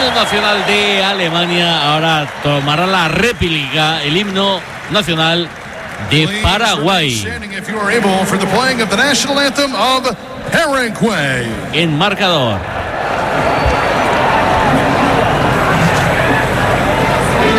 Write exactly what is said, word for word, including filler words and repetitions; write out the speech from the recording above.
himno nacional de Alemania. Ahora tomará la réplica, el himno nacional de Paraguay. En marcador.